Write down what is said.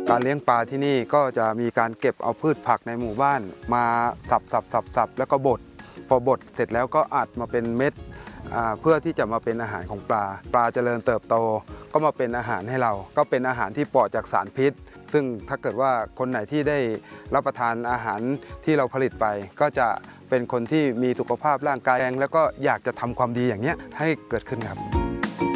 การเลี้ยงปลาที่นี่ก็จะมีการเก็บเอาพืชผักในหมู่บ้านมาสับแล้วก็บดพอบดเสร็จแล้วก็อัดมาเป็นเม็ดเพื่อที่จะมาเป็นอาหารของปลาเจริญเติบโตก็มาเป็นอาหารให้เราก็เป็นอาหารที่ปลอดจากสารพิษซึ่งถ้าเกิดว่าคนไหนที่ได้รับประทานอาหารที่เราผลิตไปก็จะเป็นคนที่มีสุขภาพร่างกายแข็งแรงแล้วก็อยากจะทำความดีอย่างนี้ให้เกิดขึ้นครับ